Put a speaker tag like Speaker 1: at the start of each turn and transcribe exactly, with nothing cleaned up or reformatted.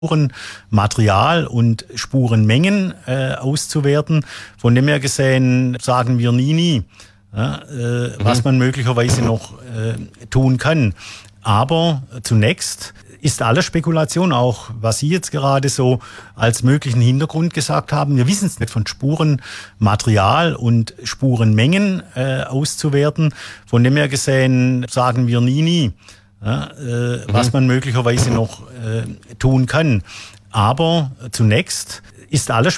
Speaker 1: Spurenmaterial und Spurenmengen äh, auszuwerten. Von dem her gesehen sagen wir nie, nie, ja, äh, mhm. was man möglicherweise noch äh, tun kann. Aber zunächst ist alles Spekulation, auch was Sie jetzt gerade so als möglichen Hintergrund gesagt haben. Wir wissen es nicht, von Spurenmaterial und Spurenmengen äh, auszuwerten. Von dem her gesehen sagen wir nie, nie, ja, äh, mhm. was man möglicherweise noch äh, tun kann. Aber zunächst ist alles